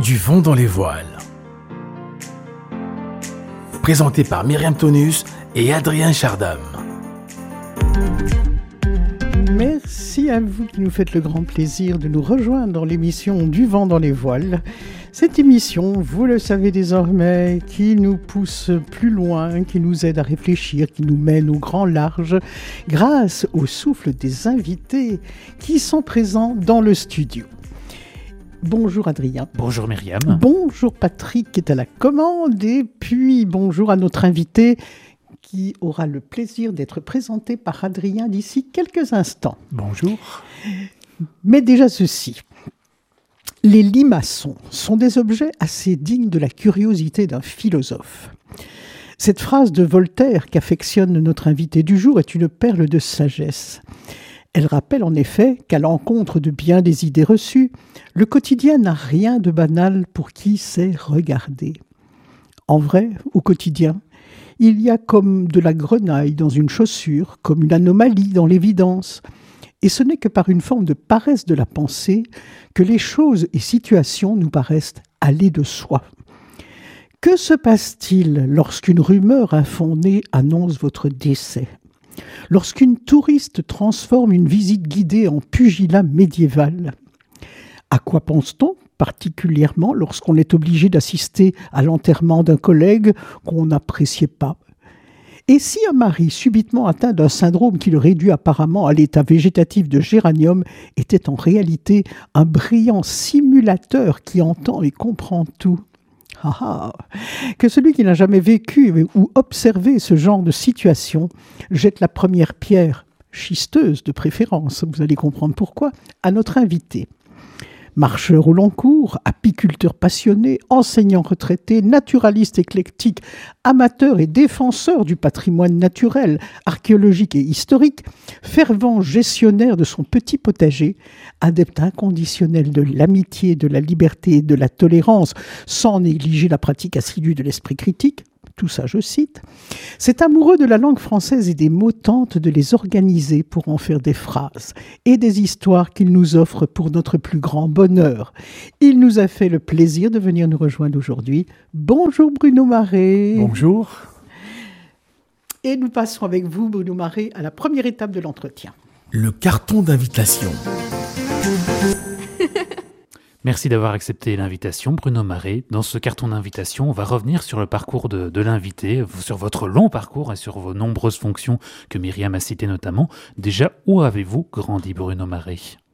Du vent dans les voiles. Présenté par Myriam Tonus et Adrien Chardam. Merci à vous qui nous faites le grand plaisir de nous rejoindre dans l'émission Du vent dans les voiles. Cette émission, vous le savez désormais, qui nous pousse plus loin, qui nous aide à réfléchir, qui nous mène au grand large, grâce au souffle des invités qui sont présents dans le studio. Bonjour Adrien. Bonjour Myriam. Bonjour Patrick qui est à la commande. Et puis bonjour à notre invité qui aura le plaisir d'être présenté par Adrien d'ici quelques instants. Bonjour. Mais déjà ceci. Les limaçons sont des objets assez dignes de la curiosité d'un philosophe. Cette phrase de Voltaire qu'affectionne notre invité du jour est une perle de sagesse. Elle rappelle en effet qu'à l'encontre de bien des idées reçues, le quotidien n'a rien de banal pour qui sait regarder. En vrai, au quotidien, il y a comme de la grenaille dans une chaussure, comme une anomalie dans l'évidence. Et ce n'est que par une forme de paresse de la pensée que les choses et situations nous paraissent aller de soi. Que se passe-t-il lorsqu'une rumeur infondée annonce votre décès ? Lorsqu'une touriste transforme une visite guidée en pugilat médiéval? À quoi pense-t-on particulièrement lorsqu'on est obligé d'assister à l'enterrement d'un collègue qu'on n'appréciait pas? Et si un mari subitement atteint d'un syndrome qui le réduit apparemment à l'état végétatif de géranium était en réalité un brillant simulateur qui entend et comprend tout? Que celui qui n'a jamais vécu ou observé ce genre de situation jette la première pierre, schisteuse de préférence, vous allez comprendre pourquoi, à notre invité. Marcheur au long cours, apiculteur passionné, enseignant retraité, naturaliste éclectique, amateur et défenseur du patrimoine naturel, archéologique et historique, fervent gestionnaire de son petit potager, adepte inconditionnel de l'amitié, de la liberté et de la tolérance, sans négliger la pratique assidue de l'esprit critique, tout ça je cite, cet amoureux de la langue française et des mots tente de les organiser pour en faire des phrases et des histoires qu'il nous offre pour notre plus grand bonheur. Il nous a fait le plaisir de venir nous rejoindre aujourd'hui. Bonjour Bruno Maret. Bonjour. Et nous passons avec vous, Bruno Maret, à la première étape de l'entretien. Le carton d'invitation. Merci d'avoir accepté l'invitation, Bruno Maret. Dans ce carton d'invitation, on va revenir sur le parcours de l'invité, sur votre long parcours et sur vos nombreuses fonctions que Myriam a citées notamment. Déjà, où avez-vous grandi, Bruno Maret ?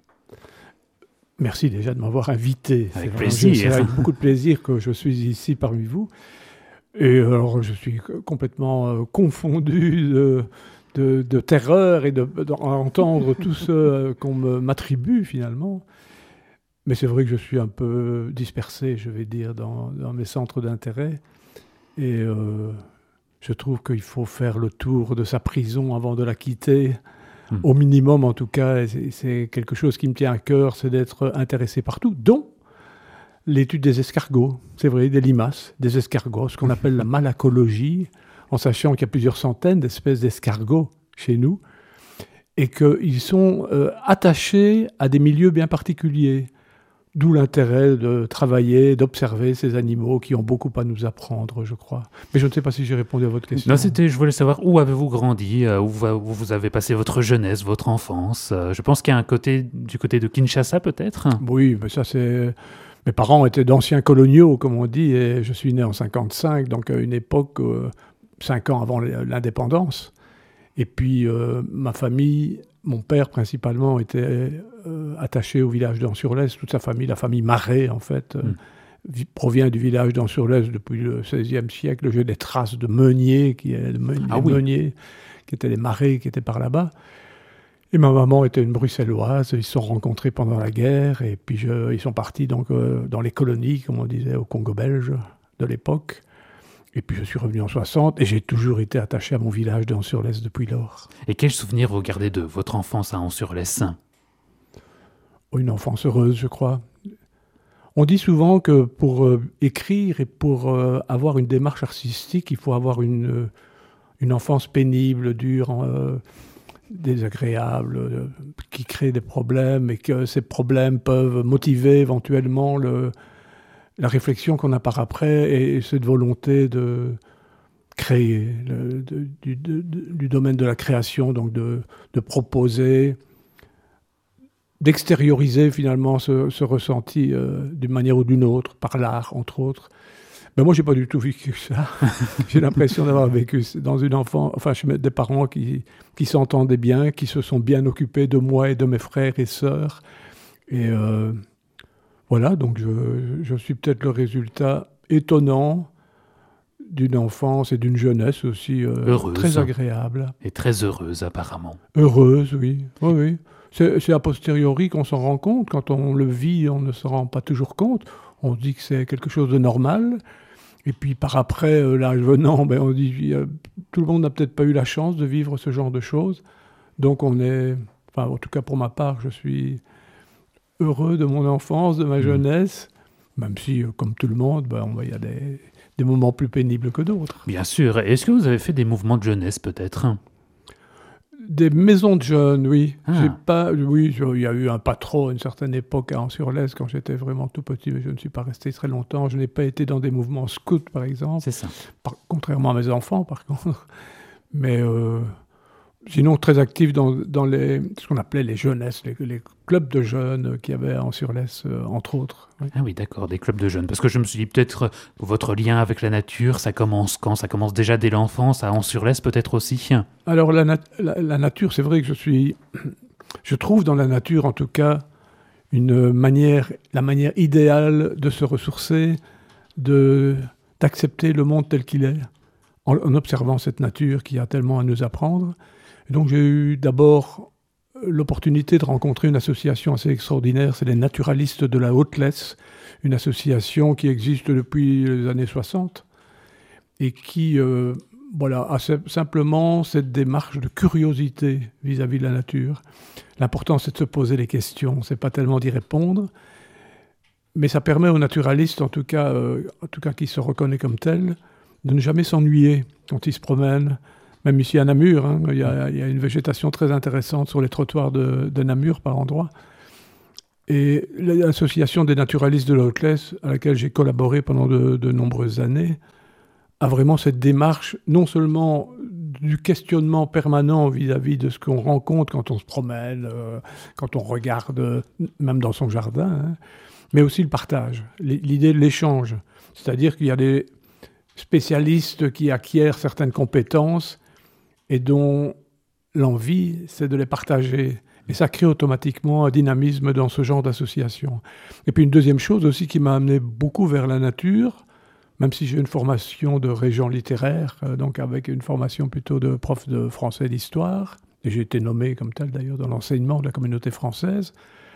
Merci déjà de m'avoir invité. Avec plaisir. C'est avec beaucoup de plaisir que je suis ici parmi vous. Et alors, je suis complètement confondu de terreur et d'entendre tout ce qu'on m'attribue finalement. Mais c'est vrai que je suis un peu dispersé, je vais dire, dans mes centres d'intérêt. Et je trouve qu'il faut faire le tour de sa prison avant de la quitter. Au minimum, en tout cas, c'est quelque chose qui me tient à cœur, c'est d'être intéressé partout, dont l'étude des escargots. C'est vrai, des limaces, des escargots, ce qu'on appelle la malacologie, en sachant qu'il y a plusieurs centaines d'espèces d'escargots chez nous, et qu'ils sont attachés à des milieux bien particuliers. D'où l'intérêt de travailler, d'observer ces animaux qui ont beaucoup à nous apprendre, je crois. Mais je ne sais pas si j'ai répondu à votre question. Non, je voulais savoir où avez-vous grandi, où vous avez passé votre jeunesse, votre enfance. Je pense qu'il y a du côté de Kinshasa, peut-être. Oui, mais ça c'est... Mes parents étaient d'anciens coloniaux, comme on dit, et je suis né en 1955, donc à une époque, 5 ans avant l'indépendance. Et puis, ma famille... Mon père, principalement, était attaché au village d'Ans-sur-Lez. Toute sa famille, la famille Maret, en fait, provient du village d'Ans-sur-Lez depuis le XVIe siècle. J'ai des traces de meuniers, meuniers, qui étaient des Marais, qui étaient par là-bas. Et ma maman était une bruxelloise. Ils se sont rencontrés pendant la guerre. Et puis, ils sont partis donc, dans les colonies, comme on disait, au Congo belge de l'époque. Et puis je suis revenu en 60 et j'ai toujours été attaché à mon village de Ans-sur-Lez depuis lors. Et quels souvenirs vous gardez de votre enfance à Ans-sur-Lez ? Une enfance heureuse, je crois. On dit souvent que pour écrire et pour avoir une démarche artistique, il faut avoir une enfance pénible, dure, désagréable, qui crée des problèmes et que ces problèmes peuvent motiver éventuellement la réflexion qu'on a par après et cette volonté de créer, du domaine de la création, donc de proposer, d'extérioriser finalement ce ressenti d'une manière ou d'une autre, par l'art entre autres. Ben moi, j'ai pas du tout vécu ça. J'ai l'impression d'avoir vécu dans une enfance, enfin, des parents qui s'entendaient bien, qui se sont bien occupés de moi et de mes frères et sœurs. Et voilà, donc je suis peut-être le résultat étonnant d'une enfance et d'une jeunesse aussi très agréable. Et très heureuse, apparemment. Heureuse, oui. Oui. C'est a posteriori qu'on s'en rend compte. Quand on le vit, on ne se rend pas toujours compte. On dit que c'est quelque chose de normal. Et puis par après, l'âge venant, on dit tout le monde n'a peut-être pas eu la chance de vivre ce genre de choses. Donc on est, enfin en tout cas pour ma part, je suis heureux de mon enfance, de ma jeunesse, même si, comme tout le monde, il y a des moments plus pénibles que d'autres. Bien sûr. Est-ce que vous avez fait des mouvements de jeunesse, peut-être ? Des maisons de jeunes, oui. Oui, il y a eu un patron à une certaine époque à Ans-sur-Lez quand j'étais vraiment tout petit, mais je ne suis pas resté très longtemps. Je n'ai pas été dans des mouvements scouts, par exemple. C'est ça. Contrairement à mes enfants, par contre. Mais sinon, très actif dans ce qu'on appelait les jeunesses, les clubs de jeunes qu'il y avait à Ans-sur-Lez, entre autres. Oui. Ah oui, d'accord, des clubs de jeunes. Parce que je me suis dit, peut-être votre lien avec la nature, ça commence quand ? Ça commence déjà dès l'enfance, à Ans-sur-Lez peut-être aussi ? Alors, la nature, c'est vrai que je trouve dans la nature, en tout cas, la manière idéale de se ressourcer, d'accepter le monde tel qu'il est, en observant cette nature qui a tellement à nous apprendre. Et donc j'ai eu d'abord l'opportunité de rencontrer une association assez extraordinaire, c'est les Naturalistes de la Haute-Lesse, une association qui existe depuis les années 60 et qui a simplement cette démarche de curiosité vis-à-vis de la nature. L'important, c'est de se poser les questions, c'est pas tellement d'y répondre, mais ça permet aux naturalistes, en tout cas qui se reconnaît comme tel, de ne jamais s'ennuyer quand ils se promènent. Même ici à Namur, il y a une végétation très intéressante sur les trottoirs de Namur par endroits. Et l'association des naturalistes de la Haute-Lesse, à laquelle j'ai collaboré pendant de nombreuses années, a vraiment cette démarche, non seulement du questionnement permanent vis-à-vis de ce qu'on rencontre quand on se promène, quand on regarde, même dans son jardin, mais aussi le partage, l'idée de l'échange. C'est-à-dire qu'il y a des spécialistes qui acquièrent certaines compétences et dont l'envie, c'est de les partager. Et ça crée automatiquement un dynamisme dans ce genre d'association. Et puis une deuxième chose aussi qui m'a amené beaucoup vers la nature, même si j'ai une formation de régent littéraire, donc avec une formation plutôt de prof de français et d'histoire, et j'ai été nommé comme tel d'ailleurs dans l'enseignement de la communauté française,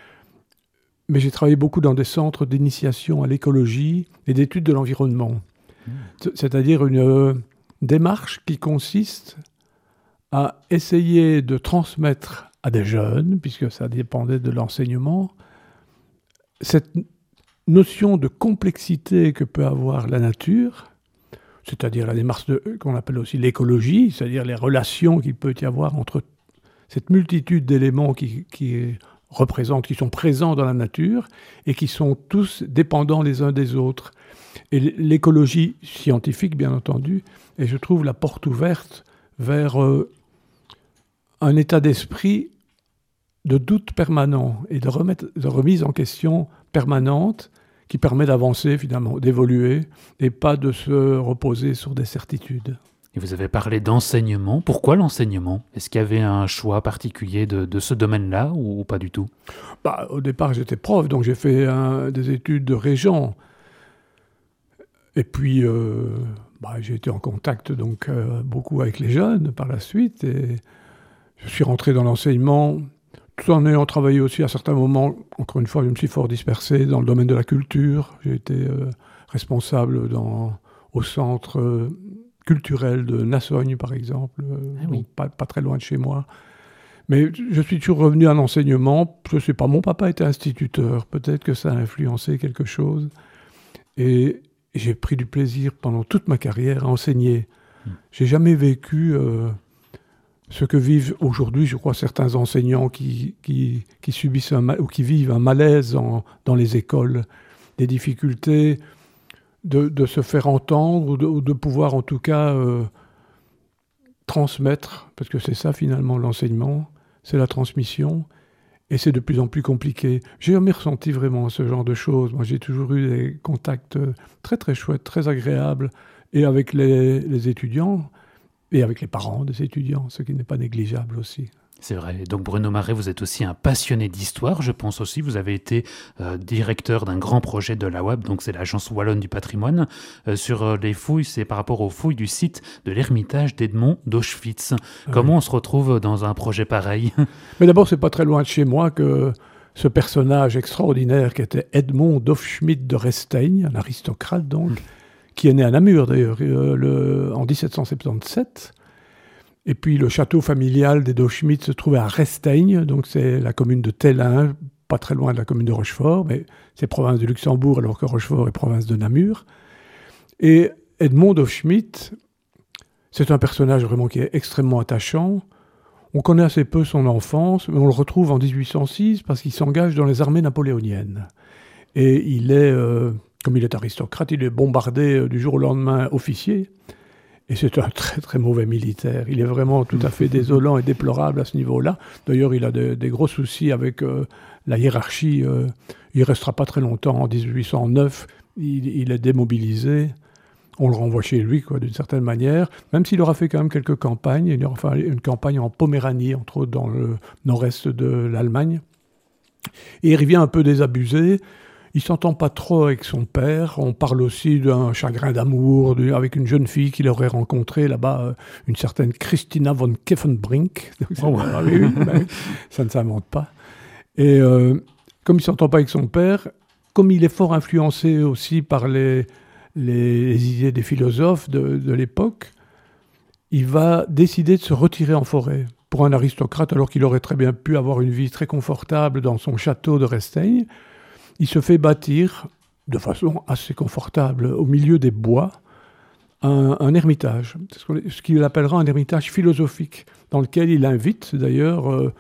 mais j'ai travaillé beaucoup dans des centres d'initiation à l'écologie et d'études de l'environnement. C'est-à-dire une démarche qui consiste à essayer de transmettre à des jeunes, puisque ça dépendait de l'enseignement, cette notion de complexité que peut avoir la nature, c'est-à-dire la démarche qu'on appelle aussi l'écologie, c'est-à-dire les relations qu'il peut y avoir entre cette multitude d'éléments qui sont présents dans la nature et qui sont tous dépendants les uns des autres. Et l'écologie scientifique, bien entendu, est, je trouve, la porte ouverte vers un état d'esprit de doute permanent et de remise en question permanente qui permet d'avancer, finalement, d'évoluer et pas de se reposer sur des certitudes. Et vous avez parlé d'enseignement. Pourquoi l'enseignement ? Est-ce qu'il y avait un choix particulier de ce domaine-là ou pas du tout ? Au départ, j'étais prof, donc j'ai fait des études de régent. Et puis, j'ai été en contact donc beaucoup avec les jeunes par la suite. Et je suis rentré dans l'enseignement, tout en ayant travaillé aussi à certains moments. Encore une fois, je me suis fort dispersé dans le domaine de la culture. J'ai été responsable au centre culturel de Nassogne, par exemple, donc pas très loin de chez moi. Mais je suis toujours revenu à l'enseignement. Je ne sais pas, mon papa était instituteur. Peut-être que ça a influencé quelque chose. Et j'ai pris du plaisir pendant toute ma carrière à enseigner. J'ai jamais vécu ce que vivent aujourd'hui, je crois, certains enseignants qui subissent ou qui vivent un malaise dans les écoles, des difficultés de se faire entendre ou de pouvoir en tout cas transmettre, parce que c'est ça finalement l'enseignement, c'est la transmission, et c'est de plus en plus compliqué. J'ai jamais ressenti vraiment ce genre de choses. Moi, j'ai toujours eu des contacts très très chouettes, très agréables, et avec les étudiants, et avec les parents des étudiants, ce qui n'est pas négligeable aussi. C'est vrai. Donc Bruno Maret, vous êtes aussi un passionné d'histoire, je pense aussi. Vous avez été directeur d'un grand projet de l'AWAP, donc c'est l'Agence Wallonne du Patrimoine. Sur les fouilles, c'est par rapport aux fouilles du site de l'ermitage d'Edmond d'Auschwitz. Comment on se retrouve dans un projet pareil? Mais d'abord, c'est pas très loin de chez moi que ce personnage extraordinaire qui était Edmond d'Hofschmidt de Restein, un aristocrate donc, qui est né à Namur d'ailleurs en 1777. Et puis le château familial des d'Auschwitz se trouvait à Restein, donc c'est la commune de Tellin, pas très loin de la commune de Rochefort, mais c'est province de Luxembourg alors que Rochefort est province de Namur. Et Edmond d'Auschwitz, c'est un personnage vraiment qui est extrêmement attachant. On connaît assez peu son enfance, mais on le retrouve en 1806 parce qu'il s'engage dans les armées napoléoniennes. Et il est, comme il est aristocrate, il est bombardé du jour au lendemain officier. Et c'est un très très mauvais militaire. Il est vraiment tout à fait désolant et déplorable à ce niveau-là. D'ailleurs, il a des gros soucis avec la hiérarchie. Il ne restera pas très longtemps. En 1809, il est démobilisé. On le renvoie chez lui, quoi, d'une certaine manière. Même s'il aura fait quand même quelques campagnes. Il aura fait une campagne en Poméranie, entre autres dans le nord-est de l'Allemagne. Et il revient un peu désabusé. Il ne s'entend pas trop avec son père. On parle aussi d'un chagrin d'amour avec une jeune fille qu'il aurait rencontrée là-bas, une certaine Christina von Keffenbrink. Oui, ça ne s'invente pas. Et comme il ne s'entend pas avec son père, comme il est fort influencé aussi par les idées des philosophes de l'époque, il va décider de se retirer en forêt. Pour un aristocrate, alors qu'il aurait très bien pu avoir une vie très confortable dans son château de Restein, il se fait bâtir, de façon assez confortable, au milieu des bois, un ermitage, ce qu'il appellera un ermitage philosophique, dans lequel il invite d'ailleurs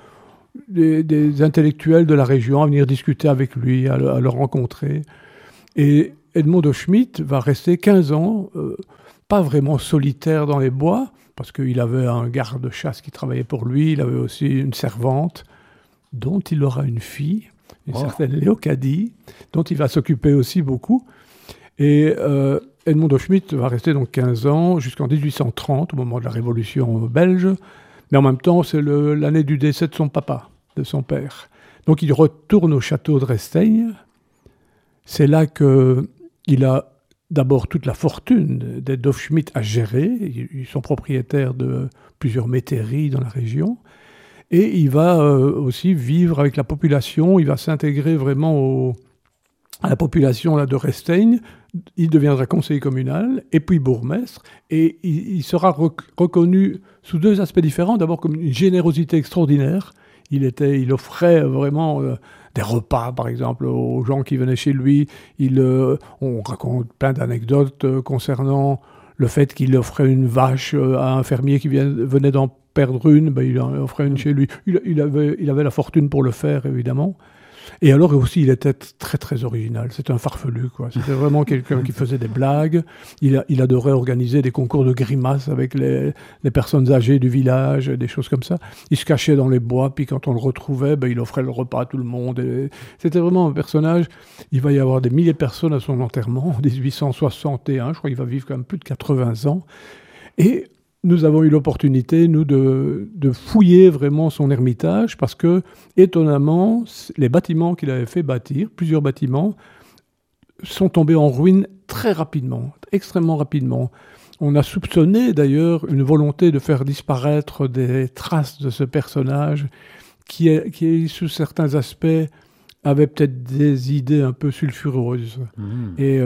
des intellectuels de la région à venir discuter avec lui, à le rencontrer. Et Edmond d'Auschwitz va rester 15 ans, pas vraiment solitaire dans les bois, parce qu'il avait un garde-chasse qui travaillait pour lui, il avait aussi une servante, dont il aura une fille, une certaine Léocadie, dont il va s'occuper aussi beaucoup. Et Edmond d'Auschwitz va rester donc 15 ans, jusqu'en 1830, au moment de la Révolution belge. Mais en même temps, c'est l'année du décès de son papa, de son père. Donc il retourne au château de Restein. C'est là qu'il a d'abord toute la fortune des d'Auschwitz à gérer. Ils sont propriétaires de plusieurs métairies dans la région. Et il va aussi vivre avec la population, il va s'intégrer vraiment à la population là, de Restein. Il deviendra conseiller communal et puis bourgmestre. Et il sera reconnu sous deux aspects différents. D'abord comme une générosité extraordinaire. Il offrait vraiment des repas, par exemple, aux gens qui venaient chez lui. On raconte plein d'anecdotes concernant le fait qu'il offrait une vache à un fermier qui venait d'en perdre une, il en offrait une chez lui. Il avait la fortune pour le faire, évidemment. Et alors aussi, il était très, très original. C'était un farfelu, quoi. C'était vraiment quelqu'un qui faisait des blagues. Il adorait organiser des concours de grimaces avec les personnes âgées du village, des choses comme ça. Il se cachait dans les bois, puis quand on le retrouvait, il offrait le repas à tout le monde. Et c'était vraiment un personnage. Il va y avoir des milliers de personnes à son enterrement, en 1861. Je crois qu'il va vivre quand même plus de 80 ans. Et nous avons eu l'opportunité, nous, de fouiller vraiment son ermitage parce que, étonnamment, les bâtiments qu'il avait fait bâtir, plusieurs bâtiments, sont tombés en ruine très rapidement, extrêmement rapidement. On a soupçonné d'ailleurs une volonté de faire disparaître des traces de ce personnage qui sous certains aspects, avait peut-être des idées un peu sulfureuses. Et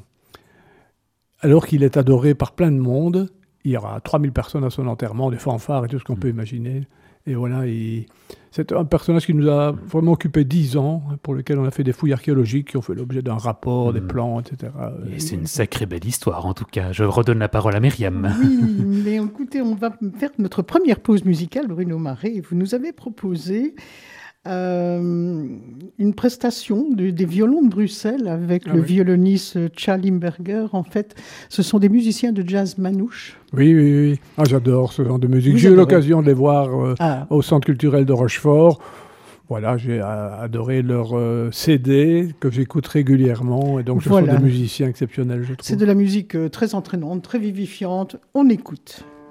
alors qu'il est adoré par plein de monde, il y aura 3000 personnes à son enterrement, des fanfares et tout ce qu'on peut imaginer. Et voilà, c'est un personnage qui nous a vraiment occupé 10 ans, pour lequel on a fait des fouilles archéologiques qui ont fait l'objet d'un rapport, des plans, etc. Et c'est une sacrée belle histoire, en tout cas. Je redonne la parole à Myriam. Oui, mais écoutez, on va faire notre première pause musicale, Bruno Maret. Vous nous avez proposé une prestation des violons de Bruxelles avec le violoniste Charlie Limberger. En fait, ce sont des musiciens de jazz manouche. Oui. Ah, j'adore ce genre de musique. J'ai eu l'occasion de les voir au Centre culturel de Rochefort. Voilà, j'ai adoré leur CD que j'écoute régulièrement. Et donc, ce sont des musiciens exceptionnels, je trouve. C'est de la musique très entraînante, très vivifiante. On écoute.